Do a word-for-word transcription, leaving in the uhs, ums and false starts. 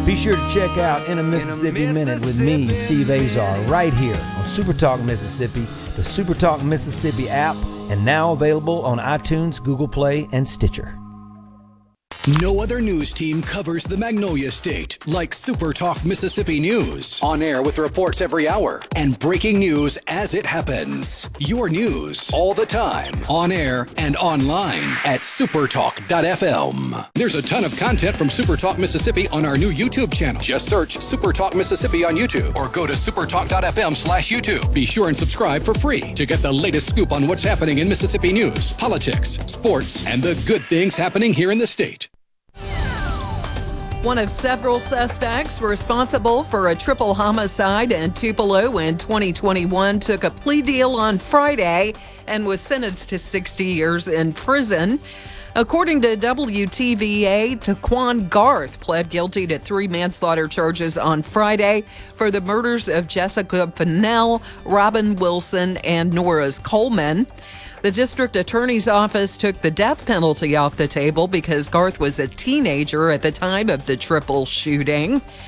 Be sure to check out In a Mississippi, In a Mississippi Minute with me, Steve Azar, right here on Super Talk Mississippi, the Super Talk Mississippi app, and now available on iTunes, Google Play, and Stitcher. No other news team covers the Magnolia State like Super Talk Mississippi News. On air with reports every hour and breaking news as it happens. Your news all the time. On air and online at supertalk dot f m. There's a ton of content from Super Talk Mississippi on our new YouTube channel. Just search Super Talk Mississippi on YouTube or go to supertalk dot f m slash YouTube. Be sure and subscribe for free to get the latest scoop on what's happening in Mississippi news, politics, sports, and the good things happening here in the state. One of several suspects responsible for a triple homicide in Tupelo in twenty twenty-one took a plea deal on Friday and was sentenced to sixty years in prison. According to W T V A, Taquan Garth pled guilty to three manslaughter charges on Friday for the murders of Jessica Fennell, Robin Wilson, and Norris Coleman. The district attorney's office took the death penalty off the table because Garth was a teenager at the time of the triple shooting.